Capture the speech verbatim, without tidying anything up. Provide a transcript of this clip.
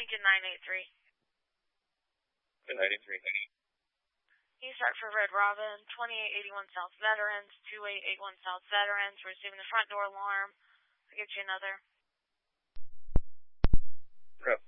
Lincoln nine eight three. nine eight three. You start for Red Robin, twenty-eight eighty-one South Veterans, twenty-eight eighty-one South Veterans, receiving the front door alarm. I'll get you another. Prep.